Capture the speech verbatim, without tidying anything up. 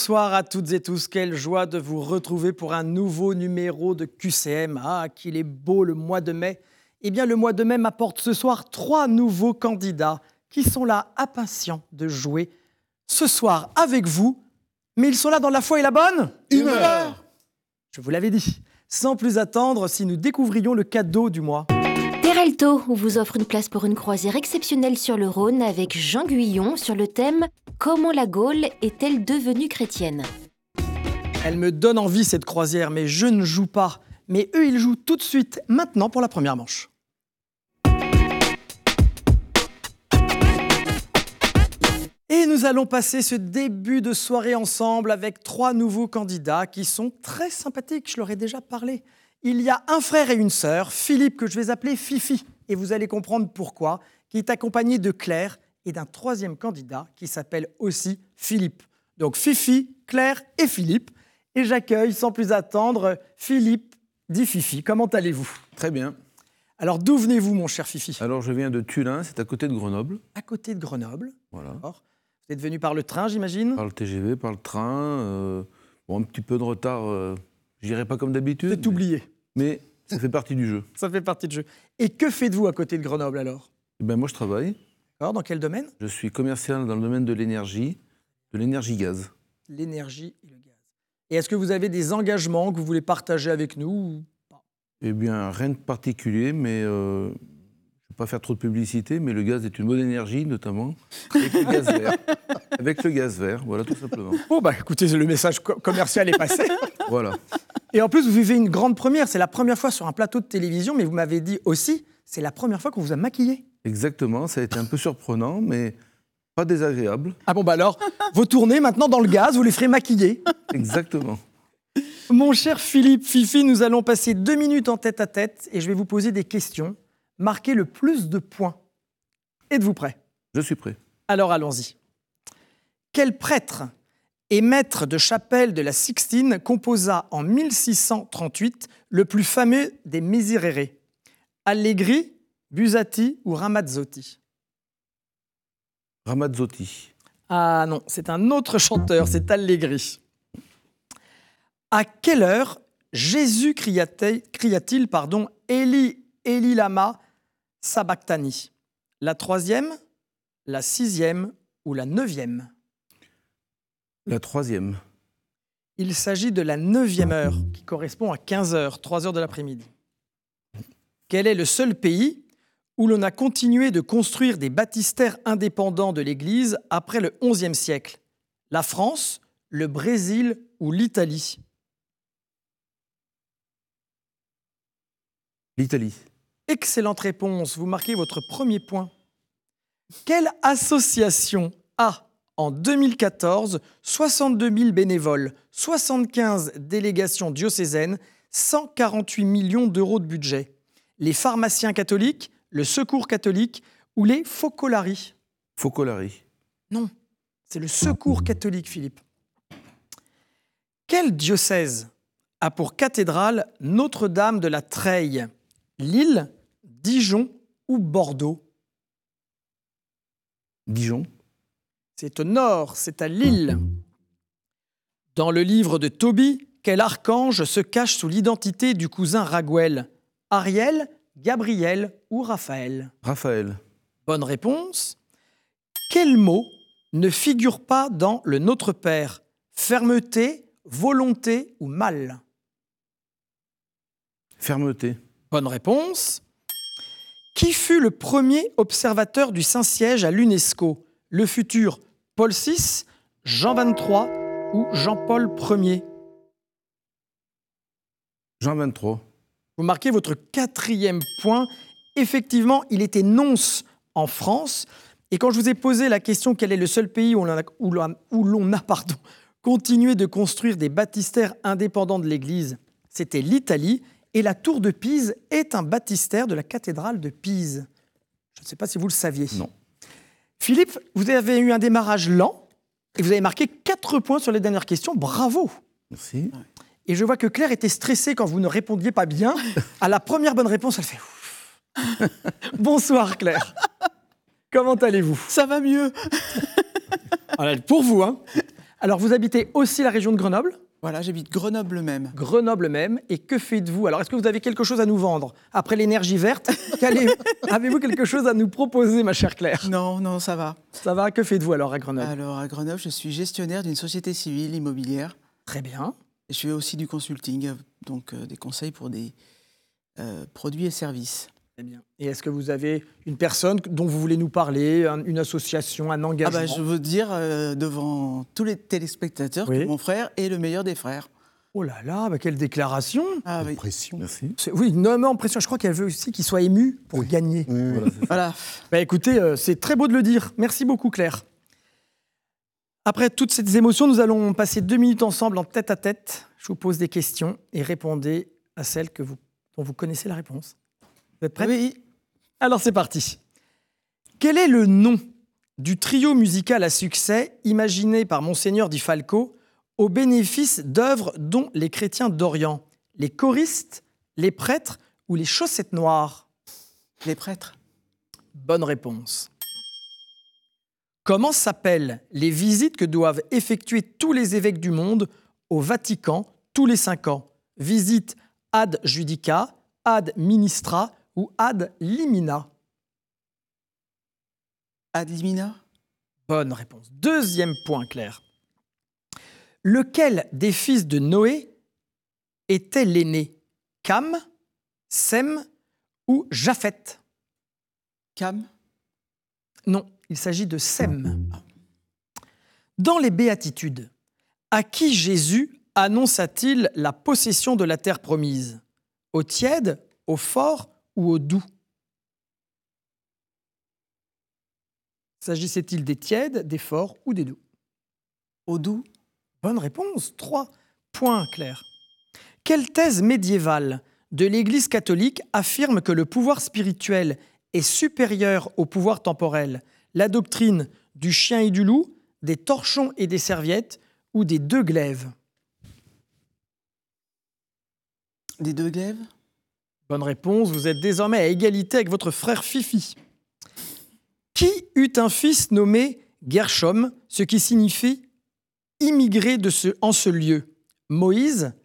Bonsoir à toutes et tous, quelle joie de vous retrouver pour un nouveau numéro de Q C M. Ah, qu'il est beau le mois de mai. Eh bien, le mois de mai m'apporte ce soir trois nouveaux candidats qui sont là, impatients de jouer ce soir avec vous. Mais ils sont là dans la foi et la bonne humeur. Je vous l'avais dit. Sans plus attendre, si nous découvrions le cadeau du mois. Terrelto vous offre une place pour une croisière exceptionnelle sur le Rhône avec Jean Guyon sur le thème « Comment la Gaule est-elle devenue chrétienne ?» Elle me donne envie cette croisière, mais je ne joue pas. Mais eux, ils jouent tout de suite, maintenant pour la première manche. Et nous allons passer ce début de soirée ensemble avec trois nouveaux candidats qui sont très sympathiques, je leur ai déjà parlé. Il y a un frère et une sœur, Philippe, que je vais appeler Fifi, et vous allez comprendre pourquoi, qui est accompagné de Claire et d'un troisième candidat qui s'appelle aussi Philippe. Donc Fifi, Claire et Philippe. Et j'accueille sans plus attendre Philippe, dit Fifi. Comment allez-vous ? Très bien. Alors d'où venez-vous, mon cher Fifi ? Alors je viens de Tullin, c'est à côté de Grenoble. À côté de Grenoble. Voilà. D'accord. Vous êtes venu par le train, j'imagine ? Par le T G V, par le train. Euh, bon, un petit peu de retard, euh, je dirais pas comme d'habitude. C'est oublié. Mais ça fait partie du jeu. Ça fait partie du jeu. Et que faites-vous à côté de Grenoble alors ? Eh ben, moi je travaille. Alors, dans quel domaine ? Je suis commercial dans le domaine de l'énergie, de l'énergie gaz. L'énergie et le gaz. Et est-ce que vous avez des engagements que vous voulez partager avec nous ou pas ? Eh bien, rien de particulier, mais euh, je ne vais pas faire trop de publicité, mais le gaz est une bonne énergie, notamment avec le gaz vert. Avec le gaz vert, voilà, tout simplement. Bon, bah écoutez, le message co- commercial est passé. Voilà. Et en plus, vous vivez une grande première. C'est la première fois sur un plateau de télévision, mais vous m'avez dit aussi, c'est la première fois qu'on vous a maquillé. Exactement, ça a été un peu surprenant, mais pas désagréable. Ah bon, bah alors, vos tournées maintenant dans le gaz, vous les ferez maquiller. Exactement. Mon cher Philippe, Fifi, nous allons passer deux minutes en tête à tête et je vais vous poser des questions. Marquez le plus de points. Êtes-vous prêt ? Je suis prêt. Alors allons-y. Quel prêtre et maître de chapelle de la Sixtine composa en mille six cent trente-huit le plus fameux des Miserere ? Allegri, Buzzati ou Ramazzotti ? Ramazzotti. Ah non, c'est un autre chanteur, c'est Allegri. À quelle heure Jésus cria-t-il, cria-t-il pardon, Eli, Eli lama sabachthani ? La troisième, la sixième ou la neuvième ? La troisième. Il s'agit de la neuvième heure, qui correspond à quinze heures, trois heures de l'après-midi. Quel est le seul pays où l'on a continué de construire des baptistères indépendants de l'Église après le onzième siècle ? La France, le Brésil ou l'Italie ? L'Italie. Excellente réponse, vous marquez votre premier point. Quelle association a, en deux mille quatorze, soixante-deux mille bénévoles, soixante-quinze délégations diocésaines, cent quarante-huit millions d'euros de budget ? Les pharmaciens catholiques, le Secours catholique ou les Focolari ? Focolari. Non, c'est le Secours catholique, Philippe. Quel diocèse a pour cathédrale Notre-Dame de la Treille ? Lille, Dijon ou Bordeaux ? Dijon. C'est au nord, c'est à Lille. Dans le livre de Tobie, quel archange se cache sous l'identité du cousin Raguel ? Ariel, Gabriel ou Raphaël ? Raphaël. Bonne réponse. Quel mot ne figure pas dans le Notre Père ? Fermeté, volonté ou mal ? Fermeté. Bonne réponse. Qui fut le premier observateur du Saint-Siège à l'UNESCO ? Le futur Paul six, Jean vingt-trois ou Jean-Paul Ier ? Jean vingt-trois. Vous marquez votre quatrième point. Effectivement, il était nonce en France. Et quand je vous ai posé la question quel est le seul pays où l'on a, où l'on a, où l'on a pardon, continué de construire des baptistères indépendants de l'Église, c'était l'Italie. Et la tour de Pise est un baptistère de la cathédrale de Pise. Je ne sais pas si vous le saviez. Non. Philippe, vous avez eu un démarrage lent et vous avez marqué quatre points sur les dernières questions. Bravo. Merci. Et je vois que Claire était stressée quand vous ne répondiez pas bien. À la première bonne réponse, elle fait ouf. Bonsoir Claire. Comment allez-vous ? Ça va mieux. Alors, pour vous, hein. Alors, vous habitez aussi la région de Grenoble ? Voilà, j'habite Grenoble même. Grenoble même. Et que faites-vous ? Alors, est-ce que vous avez quelque chose à nous vendre ? Après l'énergie verte, allez, avez-vous quelque chose à nous proposer, ma chère Claire ? Non, non, ça va. Ça va ? Que faites-vous alors à Grenoble ? Alors, à Grenoble, je suis gestionnaire d'une société civile immobilière. Très bien. Et je fais aussi du consulting, donc euh, des conseils pour des euh, produits et services. Très bien. Et est-ce que vous avez une personne dont vous voulez nous parler, un- une association, un Ah engagement ? bah, je veux dire euh, devant tous les téléspectateurs Oui. que mon frère est le meilleur des frères. Oh là là, bah quelle déclaration ! Ah oui. Pression. Merci. C'est- Oui, énormément de pression. Je crois qu'elle veut aussi qu'il soit ému pour gagner. Voilà, c'est ça. Voilà. Bah écoutez, euh, c'est très beau de le dire. Merci beaucoup, Claire. Après toutes ces émotions, nous allons passer deux minutes ensemble en tête à tête. Je vous pose des questions et répondez à celles que vous, dont vous connaissez la réponse. Vous êtes prêts ? Oui. Alors c'est parti. Quel est le nom du trio musical à succès imaginé par Monseigneur Di Falco au bénéfice d'œuvres dont les chrétiens d'Orient ? Les choristes, les prêtres ou les chaussettes noires ? Les prêtres. Bonne réponse. Comment s'appellent les visites que doivent effectuer tous les évêques du monde au Vatican tous les cinq ans ? Visite ad judica, ad ministra ou ad limina ? Ad limina. Bonne réponse. Deuxième point, Claire. Lequel des fils de Noé était l'aîné ? Cam, Sem ou Japheth ? Cam. Non, il s'agit de Sem. Dans les Béatitudes, à qui Jésus annonça-t-il la possession de la terre promise ? Au tiède, au fort ou au doux ? S'agissait-il des tièdes, des forts ou des doux ? Au doux. Bonne réponse. Trois points, Claire. Quelle thèse médiévale de l'Église catholique affirme que le pouvoir spirituel est supérieur au pouvoir temporel ? La doctrine du chien et du loup, des torchons et des serviettes ou des deux glaives ? Des deux glaives. Bonne réponse. Vous êtes désormais à égalité avec votre frère Fifi. Qui eut un fils nommé Gershom, ce qui signifie immigré de ce, en ce lieu ? Moïse,